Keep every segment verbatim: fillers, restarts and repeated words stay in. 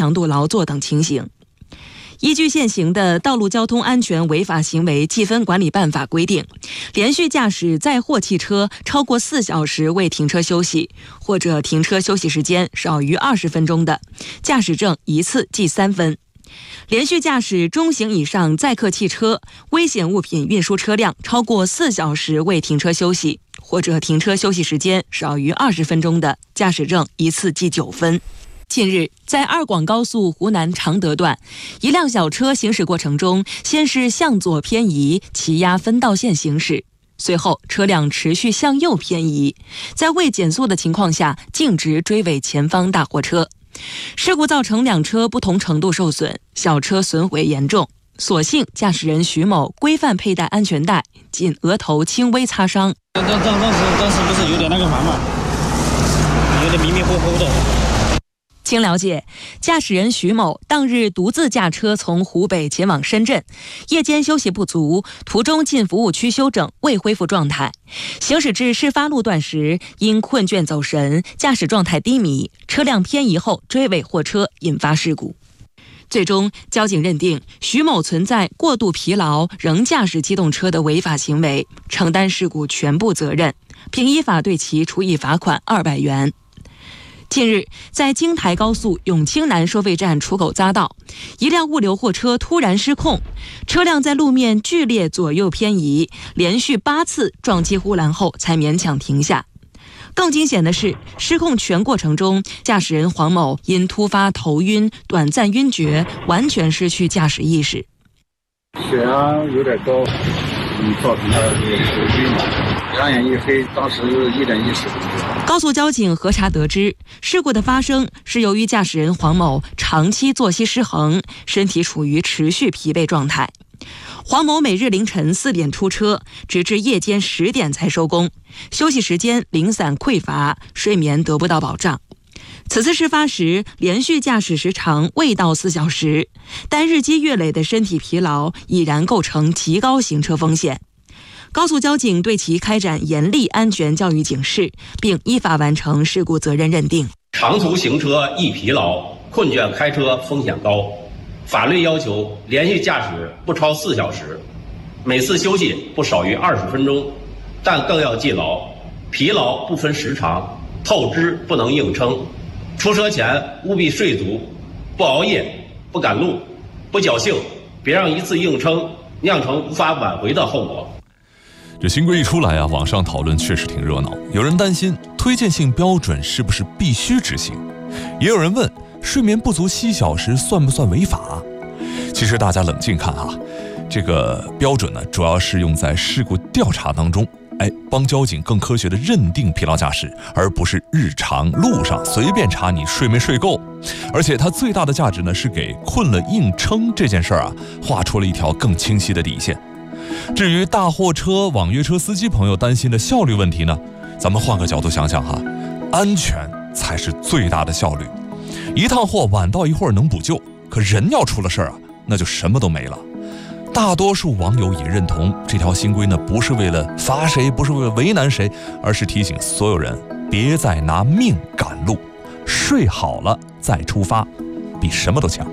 强度劳作等情形。依据现行的《道路交通安全违法行为记分管理办法》规定，连续驾驶载货汽车超过四小时未停车休息，或者停车休息时间少于二十分钟的，驾驶证一次记三分；连续驾驶中型以上载客汽车、危险物品运输车辆超过四小时未停车休息，或者停车休息时间少于二十分钟的，驾驶证一次记九分。近日，在二广高速湖南常德段，一辆小车行驶过程中，先是向左偏移，骑压分道线行驶，随后车辆持续向右偏移，在未减速的情况下径直追尾前方大货车。事故造成两车不同程度受损，小车损毁严重，所幸驾驶人徐某规范佩戴安全带，仅额头轻微擦伤。 当当当时当时不是有点那个嘛嘛，有点迷迷糊糊的。 经了解，驾驶人徐某当日独自驾车从湖北前往深圳，夜间休息不足，途中进服务区休整，未恢复状态。行驶至事发路段时，因困倦走神，驾驶状态低迷，车辆偏移后追尾货车，引发事故。最终，交警认定徐某存在过度疲劳仍驾驶机动车的违法行为，承担事故全部责任，并依法对其处以罚款二百元。近日，在京台高速永清南收费站出口匝道，一辆物流货车突然失控，车辆在路面剧烈左右偏移，连续八次撞击护栏后才勉强停下。更惊险的是，失控全过程中，驾驶人黄某因突发头晕、短暂晕厥，完全失去驾驶意识。 血压有点高，嗯，造成了这个晕倒，两眼一黑，当时一点意识都没有。 高速交警核查得知，事故的发生是由于驾驶人黄某长期作息失衡，身体处于持续疲惫状态。黄某每日凌晨四点出车，直至夜间十点才收工，休息时间零散匮乏，睡眠得不到保障。此次事发时，连续驾驶时长未到四小时，但日积月累的身体疲劳已然构成极高行车风险。高速交警对其开展严厉安全教育警示，并依法完成事故责任认定。 长途行车易疲劳，困倦开车风险高。法律要求连续驾驶不超四小时，每次休息不少于二十分钟，但更要记牢：疲劳不分时长，透支不能硬撑。出车前务必睡足，不熬夜，不赶路，不侥幸，别让一次硬撑酿成无法挽回的后果。 这新规一出来啊，网上讨论确实挺热闹。有人担心推荐性标准是不是必须执行，也有人问睡眠不足七小时算不算违法？其实大家冷静看啊，这个标准呢，主要是用在事故调查当中，哎，帮交警更科学地认定疲劳驾驶，而不是日常路上随便查你睡没睡够。而且它最大的价值呢，是给困了硬撑这件事儿啊，画出了一条更清晰的底线。至于大货车、网约车司机朋友担心的效率问题呢，咱们换个角度想想哈，安全才是最大的效率。一趟货晚到一会儿能补救，可人要出了事儿啊，那就什么都没了。大多数网友也认同这条新规呢，不是为了罚谁，不是为了为难谁，而是提醒所有人别再拿命赶路，睡好了再出发，比什么都强。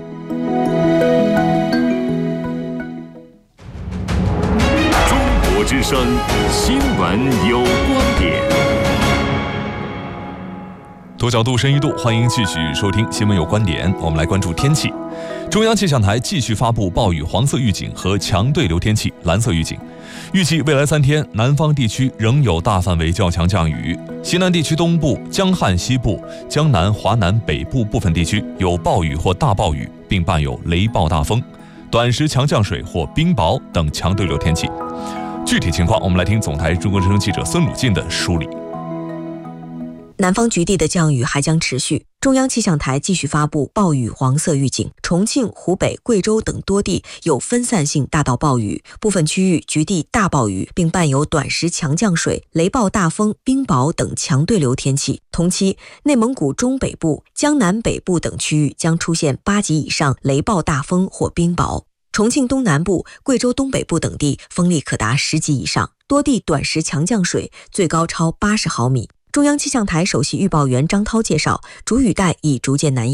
中国之声新闻有观点。 多角度深一度，欢迎继续收听新闻有观点。我们来关注天气。中央气象台继续发布暴雨黄色预警和强对流天气蓝色预警，预计未来三天南方地区仍有大范围较强降雨，西南地区东部、江汉西部、江南、华南北部部分地区有暴雨或大暴雨，并伴有雷暴大风、短时强降水或冰雹等强对流天气。具体情况，我们来听总台中国之声记者孙鲁进的梳理。 南方局地的降雨还将持续，中央气象台继续发布暴雨黄色预警，重庆、湖北、贵州等多地有分散性大到暴雨，部分区域局地大暴雨，并伴有短时强降水、雷暴大风、冰雹等强对流天气。同期，内蒙古中北部、江南北部等区域将出现八级以上雷暴大风或冰雹。重庆东南部、贵州东北部等地风力可达十级以上，多地短时强降水，最高超八十毫米。中央气象台首席预报员张涛介绍，主雨带已逐渐南压，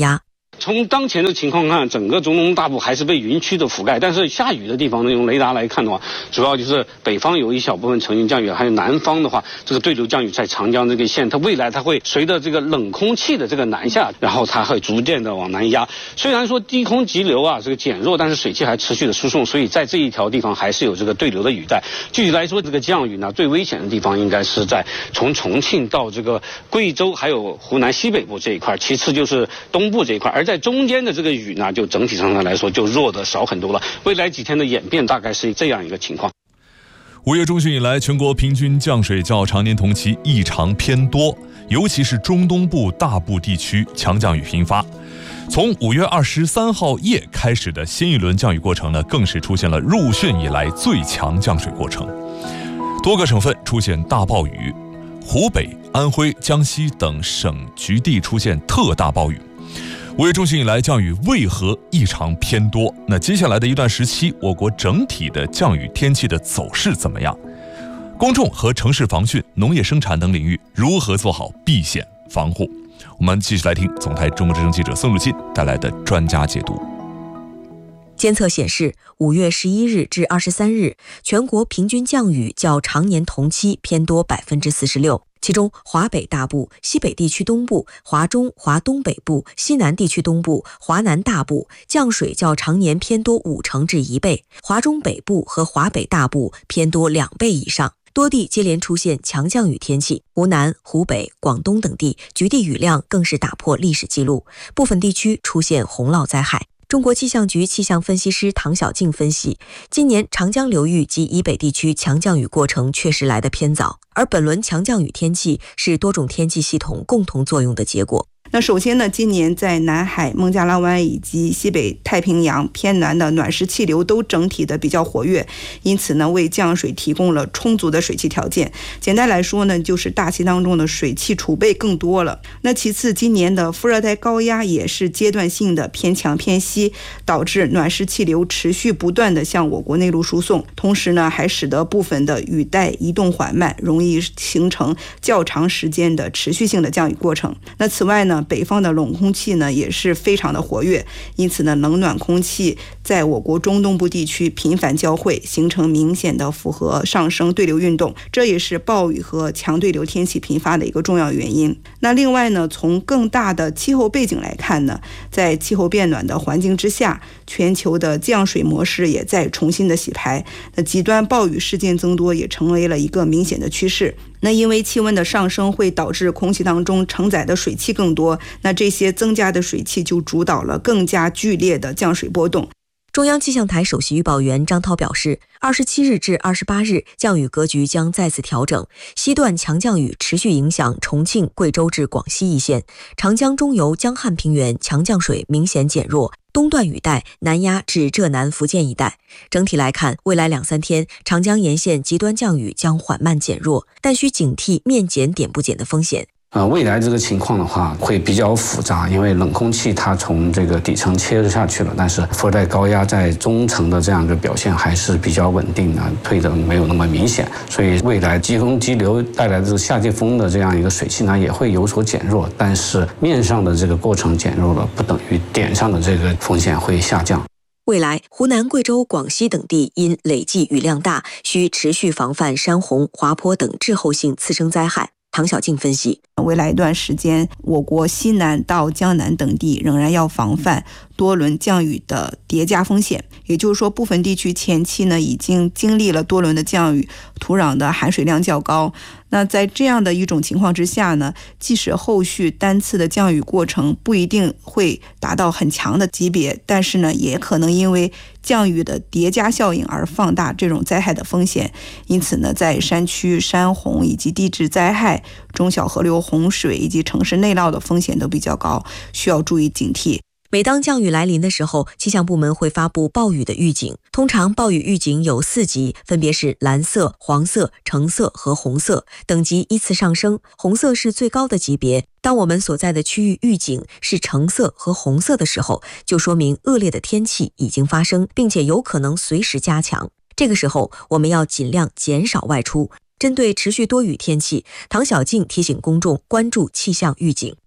从当前的情况看，整个中东大部还是被云区的覆盖，但是下雨的地方呢，用雷达来看的话，主要就是北方有一小部分层云降雨，还有南方的话，这个对流降雨在长江这个线，它未来它会随着这个冷空气的这个南下，然后它会逐渐的往南压。虽然说低空急流啊这个减弱，但是水汽还持续的输送，所以在这一条地方还是有这个对流的雨带。具体来说，这个降雨呢，最危险的地方应该是在从重庆到这个贵州还有湖南西北部这一块，其次就是东部这一块，而在中间的这个雨呢，就整体上来说就弱的少很多了。未来几天的演变大概是这样一个情况。 五月中旬以来，全国平均降水较常年同期异常偏多，尤其是中东部大部地区强降雨频发。从五月二十三号夜开始的新一轮降雨过程呢，更是出现了入汛以来最强降水过程，多个省份出现大暴雨，湖北、安徽、江西等省局地出现特大暴雨。五月中旬以来，降雨为何异常偏多？那接下来的一段时期，我国整体的降雨天气的走势怎么样？公众和城市防汛、农业生产等领域如何做好避险防护？我们继续来听总台中国之声记者孙路进带来的专家解读。 监测显示，五月十一日至二十三日，全国平均降雨较常年同期偏多百分之四十六。其中，华北大部、西北地区东部、华中、华东北部、西南地区东部、华南大部降水较常年偏多五成至一倍，华中北部和华北大部偏多两倍以上。多地接连出现强降雨天气，湖南、湖北、广东等地局地雨量更是打破历史记录，部分地区出现洪涝灾害。中国气象局气象分析师唐小静分析，今年长江流域及以北地区强降雨过程确实来得偏早，而本轮强降雨天气是多种天气系统共同作用的结果。 那首先呢，今年在南海、孟加拉湾以及西北太平洋偏南的暖湿气流都整体的比较活跃，因此呢，为降水提供了充足的水汽条件。简单来说呢，就是大气当中的水汽储备更多了。那其次，今年的副热带高压也是阶段性的偏强偏西，导致暖湿气流持续不断的向我国内陆输送，同时呢，还使得部分的雨带移动缓慢，容易形成较长时间的持续性的降雨过程。那此外呢，北方的冷空气呢也是非常的活跃，因此呢，冷暖空气在我国中东部地区频繁交汇，形成明显的复合上升对流运动，这也是暴雨和强对流天气频发的一个重要原因。那另外呢，从更大的气候背景来看呢，在气候变暖的环境之下，全球的降水模式也在重新的洗牌，那极端暴雨事件增多也成为了一个明显的趋势。那因为气温的上升会导致空气当中承载的水汽更多，那这些增加的水汽就主导了更加剧烈的降水波动。 中央气象台首席预报员张涛表示，二十七日至二十八日降雨格局将再次调整，西段强降雨持续影响重庆、贵州至广西一线，长江中游、江汉平原强降水明显减弱，东段雨带南压至浙南福建一带。整体来看，未来两三天长江沿线极端降雨将缓慢减弱，但需警惕面减点不减的风险。 呃，未来这个情况的话会比较复杂，因为冷空气它从这个底层切入下去了，但是副热带高压在中层的这样一个表现还是比较稳定的，退的没有那么明显，所以未来季风激流带来的这个夏季风的这样一个水汽呢也会有所减弱，但是面上的这个过程减弱了，不等于点上的这个风险会下降。 未来，湖南、贵州、广西等地因累计雨量大，需持续防范山洪、滑坡等滞后性次生灾害。唐小静分析， 未来一段时间，我国西南到江南等地仍然要防范多轮降雨的叠加风险，也就是说，部分地区前期呢已经经历了多轮的降雨，土壤的含水量较高。那在这样的一种情况之下呢，即使后续单次的降雨过程不一定会达到很强的级别，但是呢，也可能因为降雨的叠加效应而放大这种灾害的风险。因此呢，在山区山洪以及地质灾害、中小河流洪水以及城市内涝的风险都比较高，需要注意警惕。 每当降雨来临的时候，气象部门会发布暴雨的预警。通常暴雨预警有四级，分别是蓝色、黄色、橙色和红色，等级依次上升。红色是最高的级别。当我们所在的区域预警是橙色和红色的时候，就说明恶劣的天气已经发生，并且有可能随时加强。这个时候，我们要尽量减少外出。针对持续多雨天气，唐小静提醒公众关注气象预警。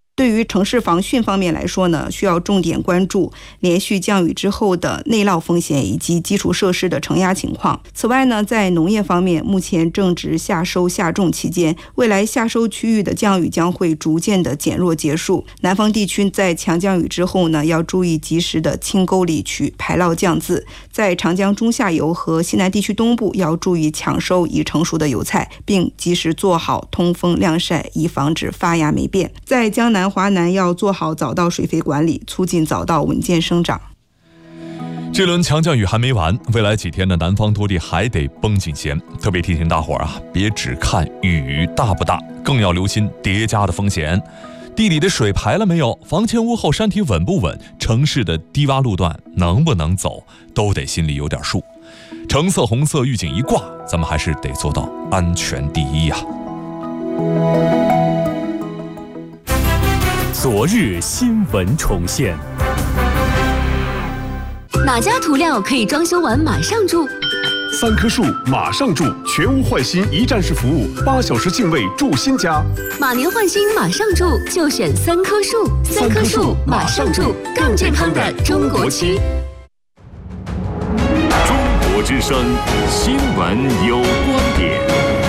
对于城市防汛方面来说呢，需要重点关注连续降雨之后的内涝风险以及基础设施的承压情况。此外呢，在农业方面，目前正值夏收夏种期间，未来夏收区域的降雨将会逐渐的减弱结束。南方地区在强降雨之后呢，要注意及时的清沟理渠、排涝降渍。在长江中下游和西南地区东部，要注意抢收已成熟的油菜，并及时做好通风晾晒，以防止发芽霉变。在江南华南要做好早稻水肥管理，促进早稻稳健生长。 这轮强降雨还没完，未来几天的南方多地还得绷紧弦。特别提醒大伙儿啊，别只看雨大不大，更要留心叠加的风险。地里的水排了没有？房前屋后山体稳不稳？城市的低洼路段能不能走？都得心里有点数。橙色红色预警一挂，咱们还是得做到安全第一呀、啊。 昨日新闻重现。 哪家涂料可以装修完马上住？ 三棵树马上住，全屋换新一站式服务，八小时净位住新家。 马年换新马上住，就选三棵树。三棵树马上住，更健康的中国区。 中国之声，新闻有观点。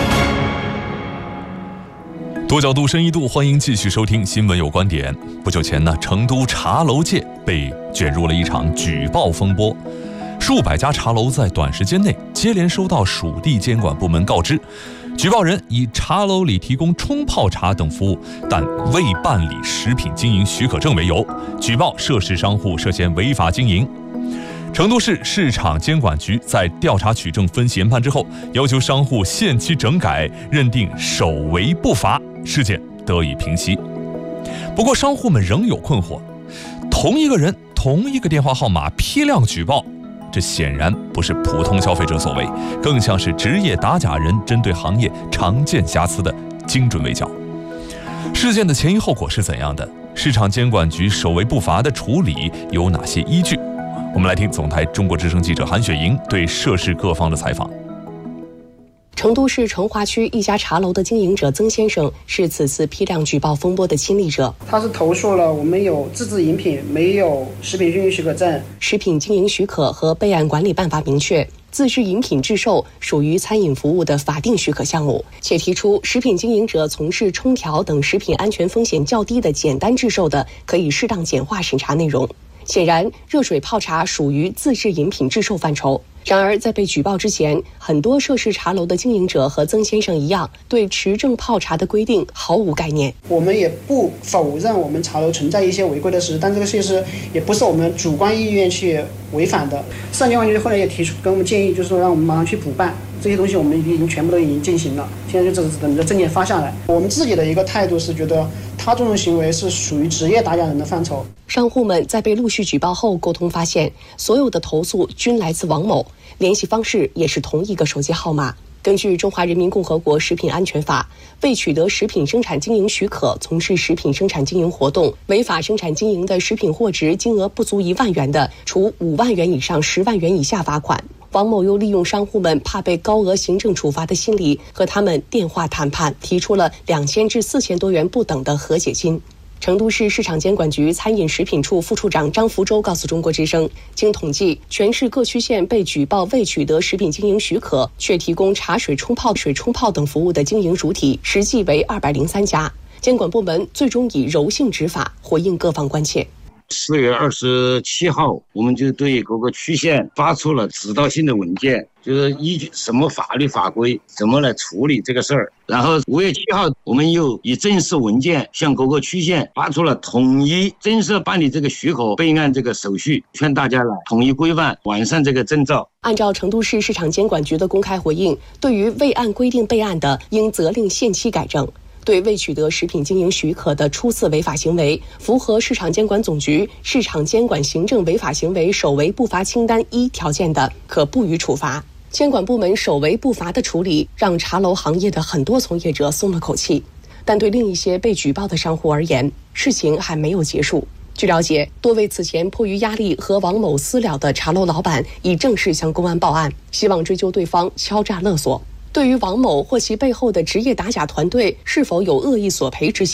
多角度深一度，欢迎继续收听新闻有观点。不久前呢，成都茶楼界被卷入了一场举报风波，数百家茶楼在短时间内接连收到属地监管部门告知，举报人以茶楼里提供冲泡茶等服务，但未办理食品经营许可证为由，举报涉事商户涉嫌违法经营。成都市市场监管局在调查取证分析研判之后，要求商户限期整改，认定首违不罚，事件得以平息。不过商户们仍有困惑，同一个人同一个电话号码批量举报，这显然不是普通消费者所为，更像是职业打假人针对行业常见瑕疵的精准围剿。事件的前因后果是怎样的？市场监管局首违不罚的处理有哪些依据？我们来听总台中国之声记者韩雪莹对涉事各方的采访。 成都市成华区一家茶楼的经营者曾先生是此次批量举报风波的亲历者。 他是投诉了我们有自制饮品，没有食品经营许可证。 食品经营许可和备案管理办法明确，自制饮品制售属于餐饮服务的法定许可项目，且提出食品经营者从事冲调等食品安全风险较低的简单制售的，可以适当简化审查内容。显然，热水泡茶属于自制饮品制售范畴。然而，在被举报之前，很多涉事茶楼的经营者和曾先生一样，对持证泡茶的规定毫无概念。 我们也不否认我们茶楼存在一些违规的事，但这个事实也不是我们主观意愿去违反的。市场监管局后来也提出给我们建议，就是说让我们马上去补办。这些东西我们已经全部都已经进行了，现在就只是等着证件发下来。我们自己的一个态度是觉得他这种行为是属于职业打假人的范畴。 商户们在被陆续举报后沟通发现，所有的投诉均来自王某，联系方式也是同一个手机号码。根据《中华人民共和国食品安全法》，未取得食品生产经营许可从事食品生产经营活动，违法生产经营的食品货值金额不足一万元的，处五万元以上十万元以下罚款。王某又利用商户们怕被高额行政处罚的心理，和他们电话谈判，提出了两千至四千多元不等的和解金。成都市市场监管局餐饮食品处副处长张福洲告诉中国之声，经统计，全市各区县被举报未取得食品经营许可却提供茶水冲泡、水冲泡等服务的经营主体，实际为二百零三家。监管部门最终以柔性执法回应各方关切。 四月二十七号，我们就对各个区县发出了指导性的文件，就是依据什么法律法规怎么来处理这个事儿。然后五月七号，我们又以正式文件向各个区县发出了统一正式办理这个许可备案这个手续，劝大家来统一规范，完善这个证照。 按照成都市市场监管局的公开回应，对于未按规定备案的，应责令限期改正。对未取得食品经营许可的初次违法行为，符合市场监管总局市场监管行政违法行为首违不罚清单一条件的，可不予处罚。监管部门首违不罚的处理，让茶楼行业的很多从业者松了口气。但对另一些被举报的商户而言，事情还没有结束。据了解，多位此前迫于压力和王某私了的茶楼老板已正式向公安报案，希望追究对方敲诈勒索。对于王某或其背后的职业打假团队是否有恶意索赔之嫌，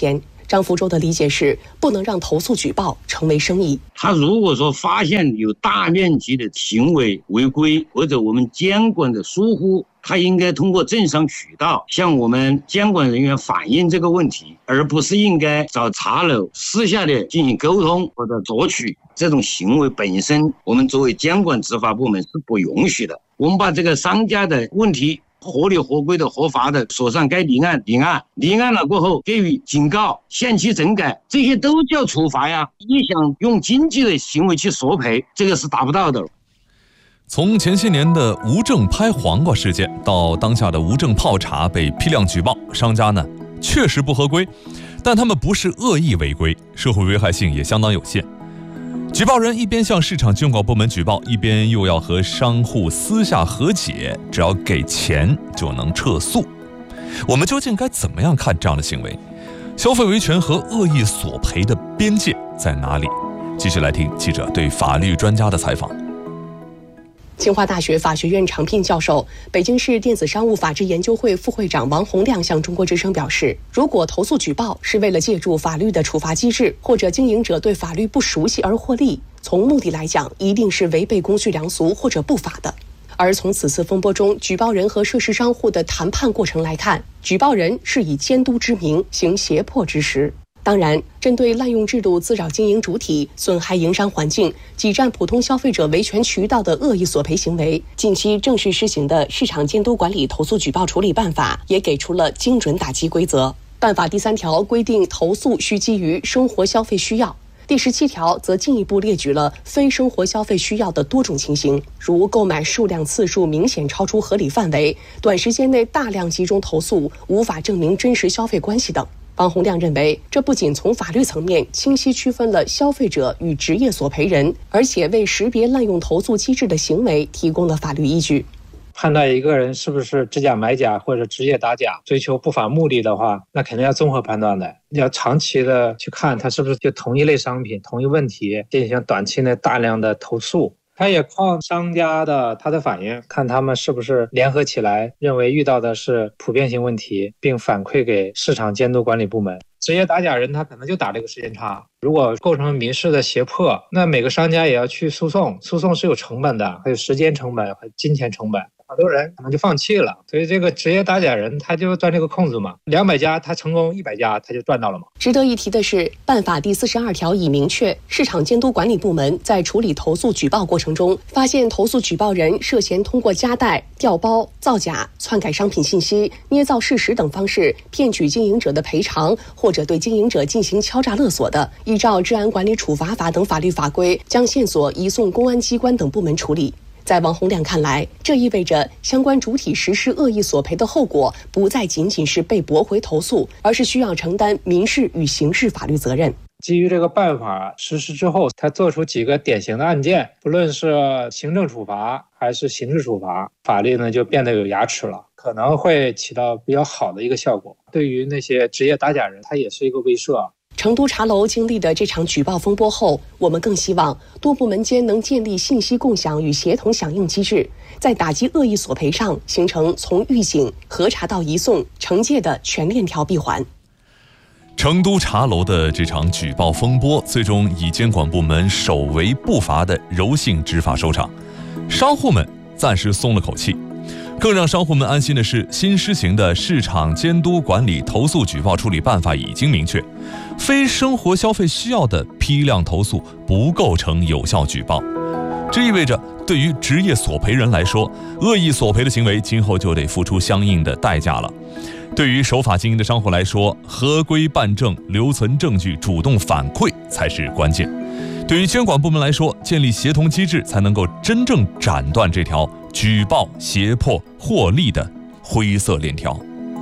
张福洲的理解是，不能让投诉举报成为生意。 他如果说发现有大面积的行为违规或者我们监管的疏忽，他应该通过正商渠道向我们监管人员反映这个问题，而不是应该找茶楼私下的进行沟通或者索取。这种行为本身，我们作为监管执法部门是不允许的。我们把这个商家的问题合理合规的合法的索上该立案立案立案了过后给予警告限期整改，这些都叫处罚呀。你想用经济的行为去索赔，这个是达不到的。 从前些年的无证拍黄瓜事件到当下的无证泡茶被批量举报，商家呢确实不合规，但他们不是恶意违规，社会危害性也相当有限。举报人一边向市场监管部门举报，一边又要和商户私下和解，只要给钱就能撤诉。我们究竟该怎么样看这样的行为？消费维权和恶意索赔的边界在哪里？继续来听记者对法律专家的采访。 清华大学法学院常聘教授、北京市电子商务法治研究会副会长王洪亮向中国之声表示，如果投诉举报是为了借助法律的处罚机制，或者经营者对法律不熟悉而获利，从目的来讲，一定是违背公序良俗或者不法的。而从此次风波中举报人和涉事商户的谈判过程来看，举报人是以监督之名行胁迫之实。当然，针对滥用制度滋扰经营主体、损害营商环境、挤占普通消费者维权渠道的恶意索赔行为，近期正式施行的《市场监督管理投诉举报处理办法》也给出了精准打击规则。办法第三条规定，投诉需基于生活消费需要。第十七条则进一步列举了非生活消费需要的多种情形，如购买数量次数明显超出合理范围、短时间内大量集中投诉、无法证明真实消费关系等。王洪亮认为，这不仅从法律层面清晰区分了消费者与职业索赔人，而且为识别滥用投诉机制的行为提供了法律依据。 判断一个人是不是知假买假或者职业打假，追求不法目的的话，那肯定要综合判断的，要长期的去看他是不是就同一类商品、同一问题进行短期内大量的投诉。他也靠商家的他的反应，看他们是不是联合起来认为遇到的是普遍性问题，并反馈给市场监督管理部门。职业打假人他可能就打这个时间差，如果构成民事的胁迫，那每个商家也要去诉讼，诉讼是有成本的，还有时间成本和金钱成本。好多人可能就放弃了，所以这个职业打假人他就钻这个空子嘛，两百家他成功一百家他就赚到了嘛。 值得一提的是，办法第四十二条已明确，市场监督管理部门在处理投诉举报过程中，发现投诉举报人涉嫌通过夹带、调包、造假、篡改商品信息、捏造事实等方式骗取经营者的赔偿，或者对经营者进行敲诈勒索的，依照治安管理处罚法等法律法规，将线索移送公安机关等部门处理。在王洪亮看来，这意味着相关主体实施恶意索赔的后果不再仅仅是被驳回投诉，而是需要承担民事与刑事法律责任。 基于这个办法实施之后，他做出几个典型的案件，不论是行政处罚还是刑事处罚，法律呢就变得有牙齿了，可能会起到比较好的一个效果。对于那些职业打假人，他也是一个威慑。 成都茶楼经历的这场举报风波后，我们更希望多部门间能建立信息共享与协同响应机制，在打击恶意索赔上形成从预警、核查到移送、惩戒的全链条闭环。 成都茶楼的这场举报风波，最终以监管部门首为不罚的柔性执法收场，商户们暂时松了口气。更让商户们安心的是，新施行的市场监督管理投诉举报处理办法已经明确，非生活消费需要的批量投诉不构成有效举报。这意味着，对于职业索赔人来说，恶意索赔的行为今后就得付出相应的代价了。对于守法经营的商户来说，合规办证、留存证据、主动反馈才是关键。对于监管部门来说，建立协同机制才能够真正斩断这条举报、胁迫、获利的灰色链条。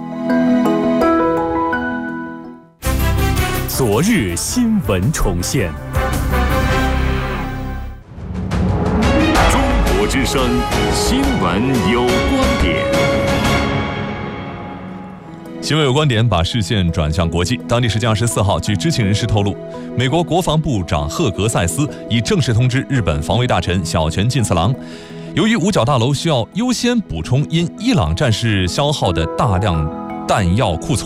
昨日新闻重现，中国之声新闻有观点。 新闻有观点，把视线转向国际。当地时间二十四号，据知情人士透露，美国国防部长赫格塞斯已正式通知日本防卫大臣小泉进次郎，由于五角大楼需要优先补充因伊朗战事消耗的大量弹药库存，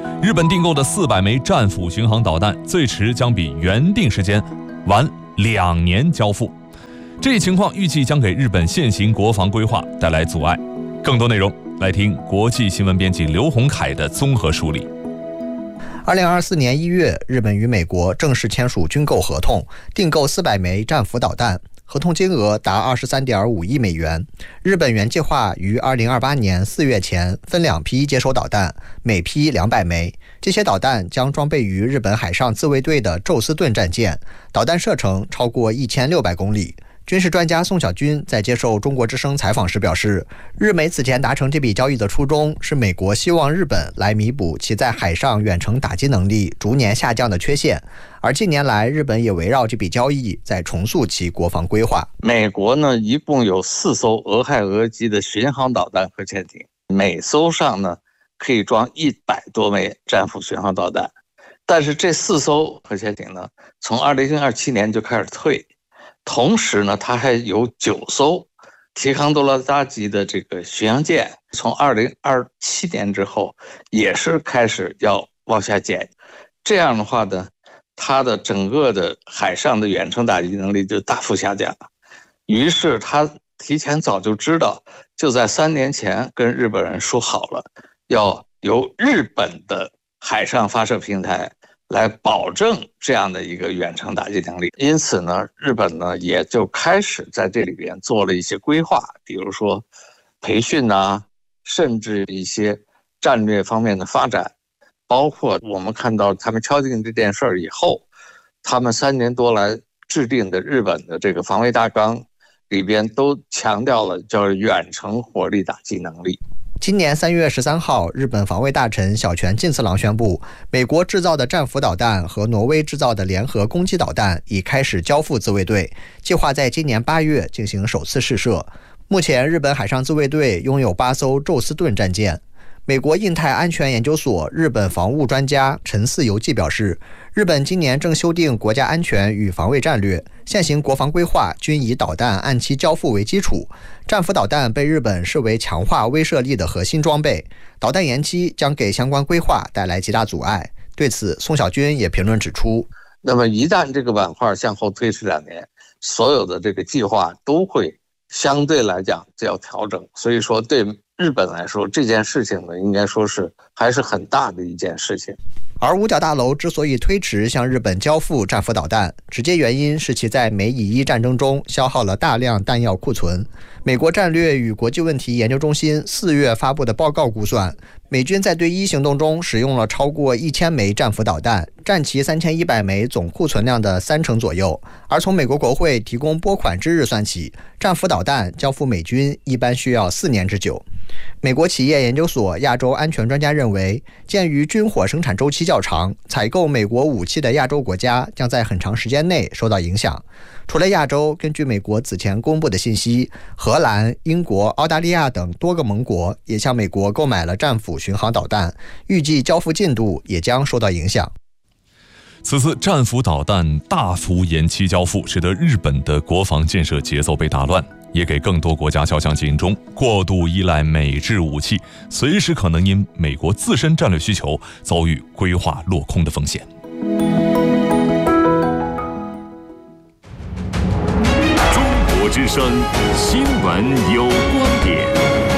日本订购的四百枚战斧巡航导弹，最迟将比原定时间晚两年交付。这一情况预计将给日本现行国防规划带来阻碍。更多内容来听国际新闻编辑刘洪凯的综合梳理。 二零二四年一月，日本与美国正式签署军购合同，订购四百枚战斧导弹，合同金额达二十三点五亿美元。日本原计划于二零二八年四月前分两批接收导弹，每批两百枚。这些导弹将装备于日本海上自卫队的宙斯盾战舰，导弹射程超过一千六百公里。军事专家宋小军在接受中国之声采访时表示，日美此前达成这笔交易的初衷是美国希望日本来弥补其在海上远程打击能力逐年下降的缺陷，而近年来日本也围绕这笔交易在重塑其国防规划。 美国呢，一共有四艘俄亥俄级的巡航导弹核潜艇，每艘上呢可以装一百多枚战斧巡航导弹，但是这四艘核潜艇呢，从二零二七年就开始退。同时呢，它还有九艘提康多拉扎级的这个巡洋舰，从二零二七年之后也是开始要往下减。这样的话呢，它的整个的海上的远程打击能力就大幅下降了。于是他提前早就知道，就在三年前跟日本人说好了，要由日本的海上发射平台来保证这样的一个远程打击能力。因此呢，日本呢也就开始在这里边做了一些规划，比如说培训啊，甚至一些战略方面的发展，包括我们看到他们敲定这件事儿以后，他们三年多来制定的日本的这个防卫大纲里边都强调了叫远程火力打击能力。 今年三月十三号，日本防卫大臣小泉进次郎宣布，美国制造的战斧导弹和挪威制造的联合攻击导弹已开始交付自卫队，计划在今年八月进行首次试射。目前，日本海上自卫队拥有八艘宙斯盾战舰。美国印太安全研究所日本防务专家陈四游纪表示，日本今年正修订国家安全与防卫战略，现行国防规划均以导弹按期交付为基础。战斧导弹被日本视为强化威慑力的核心装备，导弹延期将给相关规划带来极大阻碍。对此，宋小军也评论指出， 那么一旦这个板块向后推迟两年，所有的这个计划都会相对来讲就要调整。所以说对日本来说，这件事情呢，应该说是还是很大的一件事情。 而五角大楼之所以推迟向日本交付战斧导弹，直接原因是其在美以伊战争中消耗了大量弹药库存。美国战略与国际问题研究中心四月发布的报告估算，美军在对伊行动中使用了超过一千枚战斧导弹，占其三千一百枚总库存量的三成左右。而从美国国会提供拨款之日算起，战斧导弹交付美军一般需要四年之久。美国企业研究所亚洲安全专家认为，鉴于军火生产周期较长，采购美国武器的亚洲国家将在很长时间内受到影响。除了亚洲，根据美国此前公布的信息，荷兰、英国、澳大利亚等多个盟国也向美国购买了战斧巡航导弹，预计交付进度也将受到影响。 此次战斧导弹大幅延期交付，使得日本的国防建设节奏被打乱，也给更多国家敲响警钟，过度依赖美制武器，随时可能因美国自身战略需求遭遇规划落空的风险。 中国之声新闻有观点，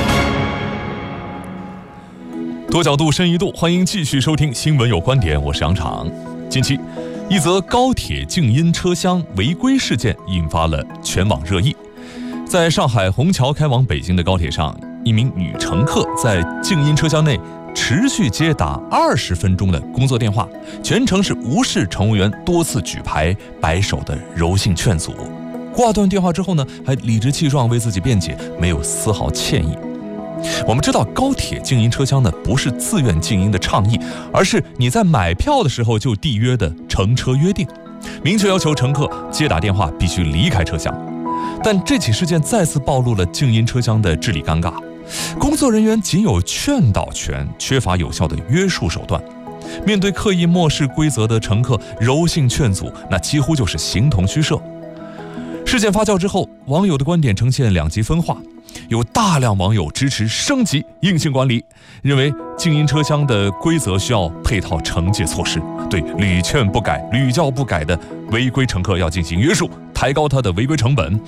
多角度深一度，欢迎继续收听新闻有观点，我是杨昶。近期，一则高铁静音车厢违规事件引发了全网热议。在上海虹桥开往北京的高铁上，一名女乘客在静音车厢内持续接打二十分钟的工作电话，全程是无视乘务员多次举牌摆手的柔性劝阻。挂断电话之后呢，还理直气壮为自己辩解，没有丝毫歉意。我们知道高铁静音车厢呢不是自愿静音的倡议，而是你在买票的时候就缔约的乘车约定，明确要求乘客接打电话必须离开车厢。但这起事件再次暴露了静音车厢的治理尴尬，工作人员仅有劝导权，缺乏有效的约束手段。面对刻意漠视规则的乘客，柔性劝阻，那几乎就是形同虚设。事件发酵之后，网友的观点呈现两极分化。 有大量网友支持升级硬性管理，认为静音车厢的规则需要配套惩戒措施，对屡劝不改、屡教不改的违规乘客要进行约束，抬高他的违规成本。